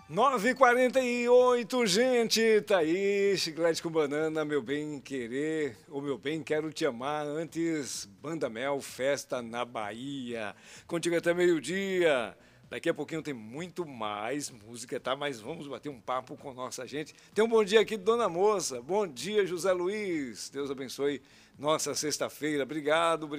9h48, gente, tá aí, chiclete com banana, meu bem querer, ou meu bem quero te amar, antes Banda Mel, festa na Bahia, contigo até meio-dia, daqui a pouquinho tem muito mais música, tá? Mas vamos bater um papo com nossa gente, tem um bom dia aqui, Dona Moça, bom dia, José Luiz, Deus abençoe nossa sexta-feira, obrigado,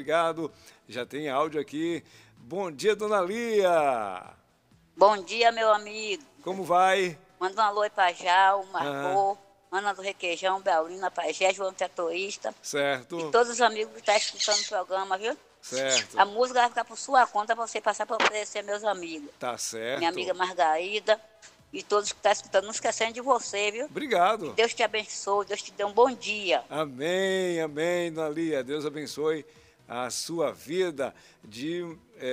já tem áudio aqui, bom dia, Dona Lia. Bom dia, meu amigo. Como vai? Manda um alô aí pra Jal, Margot, Ana do Requeijão, Beulina, Pajé, João Tratorista. Certo. E todos os amigos que estão escutando o programa, viu? Certo. A música vai ficar por sua conta pra você passar para oferecer meus amigos. Tá certo. Minha amiga Margarida e todos que estão escutando, não esquecendo de você, viu? Obrigado. Que Deus te abençoe, Deus te dê um bom dia. Amém, amém, Dona Lia. Deus abençoe a sua vida de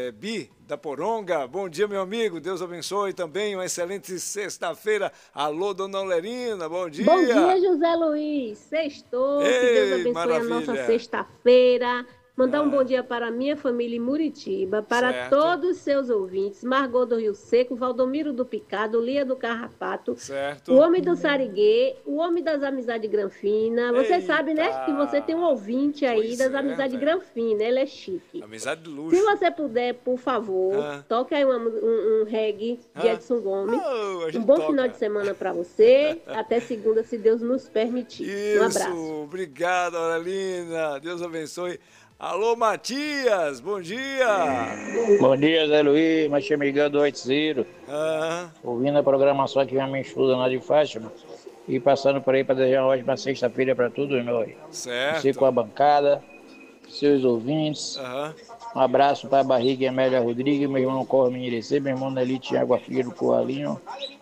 Bi da Poronga. Bom dia, meu amigo. Deus abençoe também. Uma excelente sexta-feira. Alô, Dona Olerina. Bom dia. Bom dia, José Luiz. Sextou. Que Deus abençoe maravilha. a nossa sexta-feira. Mandar um bom dia para a minha família em Muritiba, para certo. todos os seus ouvintes, Margot do Rio Seco, Valdomiro do Picado, Lia do Carrapato, certo. o homem do Sariguê, o homem das Amizades Granfina. Você sabe, né, que você tem um ouvinte aí das Amizades Granfina, ele é chique. Amizade de luxo. Se você puder, por favor, toque aí um reggae de Edson Gomes. Um bom final de semana para você, até segunda, se Deus nos permitir. Isso, um abraço. Obrigado, Aurelina. Deus abençoe. Alô, Matias, bom dia! Bom dia, Zé Luiz, Machemigão do 80. Ouvindo a programação aqui, minha mãe estuda lá de Fátima. E passando por aí para desejar uma ótima sexta-feira para todos nós. Certo. Você com a bancada, seus ouvintes. Um abraço para a Barriga e Amélia Rodrigues, meu irmão Corre Minherecê, meu irmão Nelite Água Fria do Coalinho.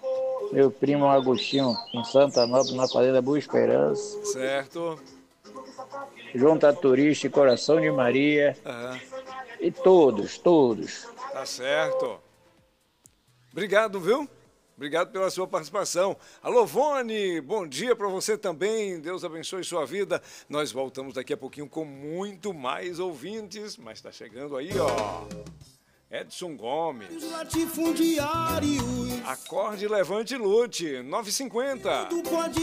Meu primo Agostinho, em Santa Nópolis, na Fazenda Boa Esperança. Certo. João Tratorista, Coração de Maria. E todos. Tá certo. Obrigado, viu? Obrigado pela sua participação. Alô, Vone, bom dia para você também. Deus abençoe sua vida. Nós voltamos daqui a pouquinho com muito mais ouvintes, mas tá chegando aí, ó. Edson Gomes. Acorde, levante e lute. 9h50.